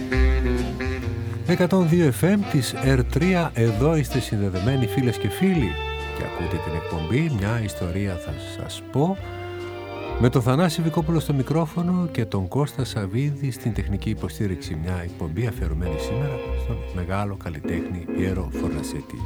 102 FM της R3, εδώ είστε συνδεδεμένοι φίλες και φίλοι και ακούτε την εκπομπή «Μια ιστορία θα σας πω», με τον Θανάση Βικόπουλο στο μικρόφωνο και τον Κώστα Σαββίδη στην τεχνική υποστήριξη. Μια εκπομπή αφιερωμένη σήμερα στον μεγάλο καλλιτέχνη Πιέρο Φορνασέτη.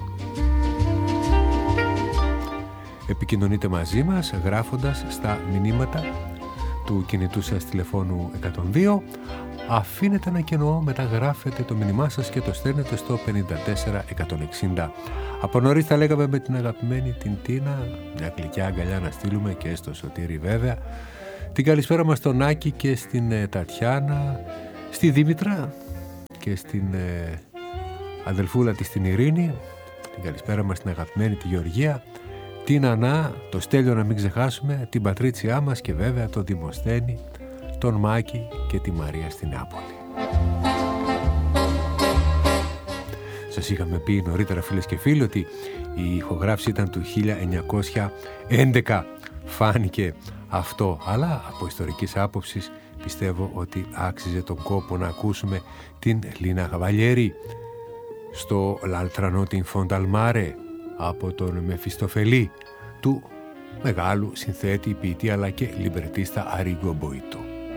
Επικοινωνείτε μαζί μας γράφοντας στα μηνύματα του κινητού σας τηλεφώνου 102. Αφήνετε ένα κενό, μετά γράφετε το μήνυμά σας και το στέλνετε στο 54160. Από νωρίς τα λέγαμε με την αγαπημένη την Τίνα, μια γλυκιά αγκαλιά να στείλουμε και στο Σωτήρι βέβαια. Την καλησπέρα μας στον Άκη και στην Τατιάνα, στη Δήμητρα και στην αδελφούλα της την Ειρήνη. Την καλησπέρα μας στην αγαπημένη τη Γεωργία, την Ανά, το Στέλιο να μην ξεχάσουμε, την Πατρίτσιά μας και βέβαια τον Δημοσθένη, τον Μάκη και τη Μαρία στην Νεάπολη. Σας είχαμε πει νωρίτερα φίλες και φίλοι ότι η ηχογράφηση ήταν του 1911. Φάνηκε αυτό, αλλά από ιστορικής άποψης πιστεύω ότι άξιζε τον κόπο να ακούσουμε την Λίνα Καβαλιέρη στο L'altra notte in fondo al mare από τον Μεφιστοφελή του μεγάλου συνθέτη, ποιητή αλλά και λιμπρετίστα Αρίγκο Μποϊτό.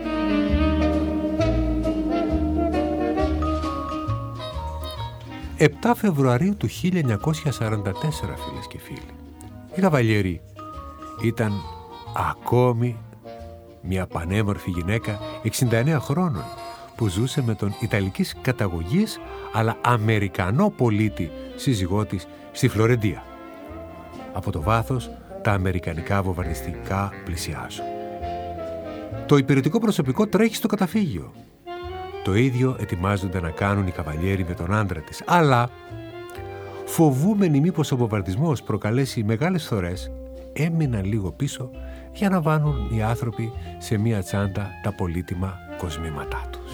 «7 Φεβρουαρίου του 1944, φίλες και φίλοι, η Καβαλιέρη ήταν ακόμη μια πανέμορφη γυναίκα 69 χρόνων που ζούσε με τον Ιταλικής καταγωγής αλλά Αμερικανό πολίτη σύζυγό της στη Φλωρεντία. Από το βάθος τα αμερικανικά βομβαρδιστικά πλησιάζουν. Το υπηρετικό προσωπικό τρέχει στο καταφύγιο. Το ίδιο ετοιμάζονται να κάνουν οι Καβαλιέρη με τον άντρα της. Αλλά, φοβούμενοι μήπως ο βομβαρδισμός προκαλέσει μεγάλες φθορές, έμειναν λίγο πίσω για να βάλουν οι άνθρωποι σε μία τσάντα τα πολύτιμα κοσμήματά τους.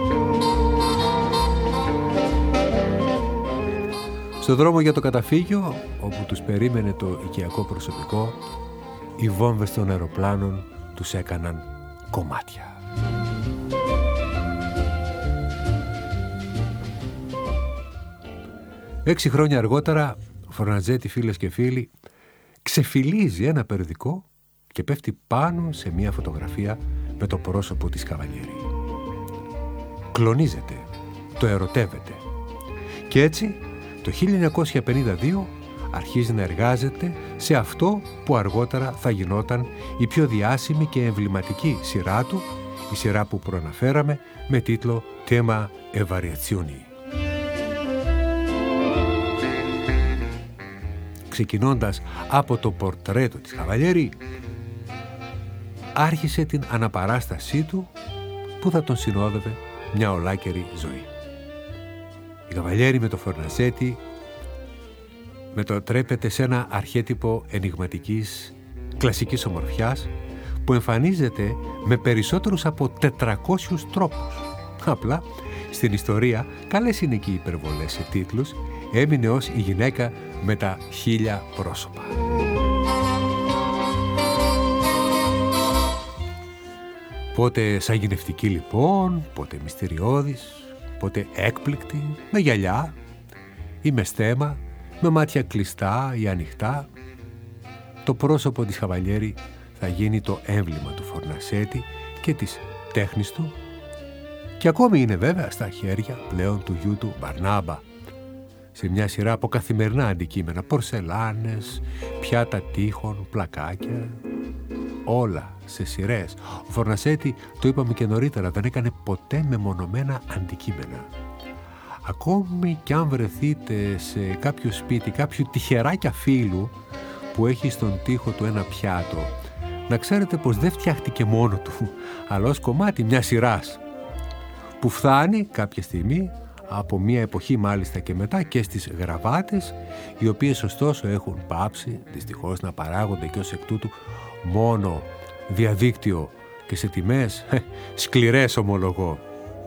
Στο δρόμο για το καταφύγιο, όπου τους περίμενε το οικιακό προσωπικό, οι βόμβες των αεροπλάνων τους έκαναν κομμάτια. Έξι χρόνια αργότερα, ο Φορναζέτη, φίλες και φίλοι, ξεφυλίζει ένα περιοδικό και πέφτει πάνω σε μια φωτογραφία με το πρόσωπο της Καβαλιέρη. Κλονίζεται, το ερωτεύεται και έτσι το 1952 αρχίζει να εργάζεται σε αυτό που αργότερα θα γινόταν η πιο διάσημη και εμβληματική σειρά του, η σειρά που προαναφέραμε με τίτλο «Tema e variazioni». Ξεκινώντας από το πορτρέτο της Καβαλιέρη, άρχισε την αναπαράστασή του που θα τον συνόδευε μια ολάκερη ζωή. Η Καβαλιέρη με το Φορνασέτη μετατρέπεται σε ένα αρχέτυπο ενιγματικής κλασικής ομορφιάς που εμφανίζεται με περισσότερους από 400 τρόπους. Απλά στην ιστορία, καλές είναι και οι υπερβολές σε τίτλους, έμεινε ως η γυναίκα με τα 1000 πρόσωπα. Πότε σαγηνευτική λοιπόν, πότε μυστηριώδης, πότε έκπληκτη, με γυαλιά ή με στέμα, με μάτια κλειστά ή ανοιχτά. Το πρόσωπο της Καβαλιέρη θα γίνει το έμβλημα του Φορνασέτη και της τέχνης του και ακόμη είναι βέβαια στα χέρια πλέον του γιού του Μπαρνάμπα, σε μια σειρά από καθημερινά αντικείμενα, πορσελάνες, πιάτα τείχων, πλακάκια, όλα σε σειρές. Ο Φορνασέτη, το είπαμε και νωρίτερα, δεν έκανε ποτέ μεμονωμένα αντικείμενα. Ακόμη κι αν βρεθείτε σε κάποιο σπίτι, κάποιο τυχεράκια φίλου που έχει στον τοίχο του ένα πιάτο, να ξέρετε πως δεν φτιάχτηκε μόνο του, αλλά ως κομμάτι μιας σειράς που φτάνει κάποια στιγμή από μια εποχή μάλιστα και μετά και στις γραβάτες, οι οποίες ωστόσο έχουν πάψει δυστυχώς να παράγονται και ως εκ τούτου μόνο διαδίκτυο και σε τιμές σκληρές, ομολογώ.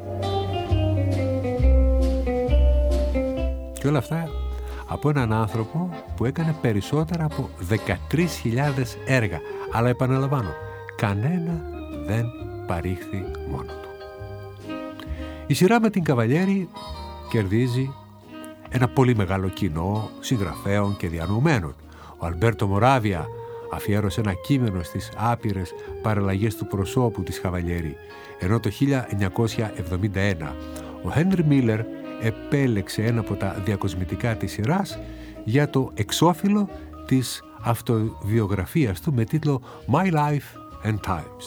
Και όλα αυτά από έναν άνθρωπο που έκανε περισσότερα από 13.000 έργα, αλλά επαναλαμβάνω, κανένα δεν παρήχθη μόνο του. Η σειρά με την Καβαλιέρη κερδίζει ένα πολύ μεγάλο κοινό συγγραφέων και διανοουμένων. Ο Αλμπέρτο Μοράβια αφιέρωσε ένα κείμενο στις άπειρες παραλλαγές του προσώπου της Καβαλιέρη, ενώ το 1971 ο Χένρι Μίλλερ επέλεξε ένα από τα διακοσμητικά της σειράς για το εξώφυλλο της αυτοβιογραφίας του με τίτλο My Life and Times.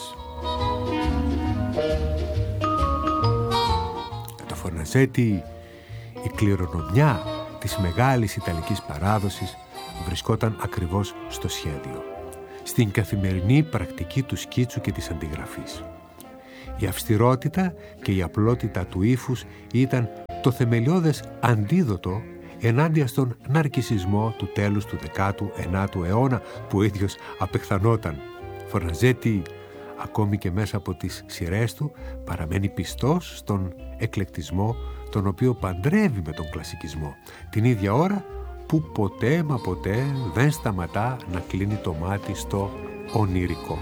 Το Φορναζέτη, η κληρονομιά της μεγάλης ιταλικής παράδοσης, βρισκόταν ακριβώς στο σχέδιο, στην καθημερινή πρακτική του σκίτσου και της αντιγραφής. Η αυστηρότητα και η απλότητα του ύφους ήταν το θεμελιώδες αντίδοτο ενάντια στον ναρκισσισμό του τέλους του 19ου αιώνα που ο ίδιος απεχθανόταν. Φορναζέτη, ακόμη και μέσα από τις σειρές του, παραμένει πιστός στον εκλεκτισμό, τον οποίο παντρεύει με τον κλασικισμό, την ίδια ώρα που ποτέ μα ποτέ δεν σταματά να κλείνει το μάτι στο ονειρικό.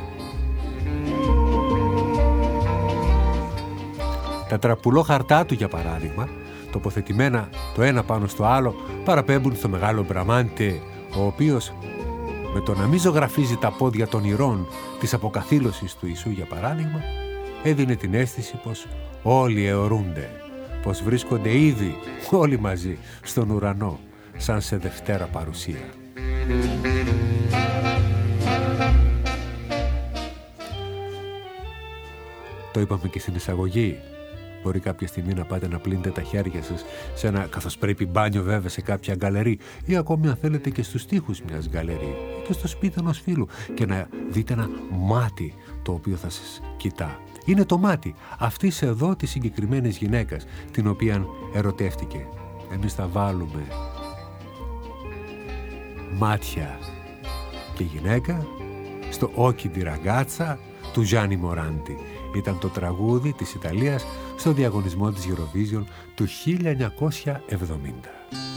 Τα τραπουλό χαρτά του, για παράδειγμα, τοποθετημένα το ένα πάνω στο άλλο, παραπέμπουν στο μεγάλο Μπραμάντε, ο οποίος με το να μην ζωγραφίζει τα πόδια των ηρών της αποκαθήλωσης του Ιησού, για παράδειγμα, έδινε την αίσθηση πως όλοι αιωρούνται, πως βρίσκονται ήδη όλοι μαζί στον ουρανό, σαν σε Δευτέρα παρουσία. Το είπαμε και στην εισαγωγή. Μπορεί κάποια στιγμή να πάτε να πλύνετε τα χέρια σας σε ένα, καθώς πρέπει, μπάνιο βέβαια, σε κάποια γκαλερί, ή ακόμη αν θέλετε και στους τοίχους μιας γκαλερί και στο σπίτι ενός φίλου, και να δείτε ένα μάτι το οποίο θα σας κοιτά. Είναι το μάτι αυτής εδώ της συγκεκριμένης γυναίκας, την οποία ερωτεύτηκε. Εμείς θα βάλουμε μάτια και γυναίκα στο «Όκι ντι ραγκάτσα» του Gianni Morandi. Ήταν το τραγούδι της Ιταλίας στο διαγωνισμό της Eurovision του 1970.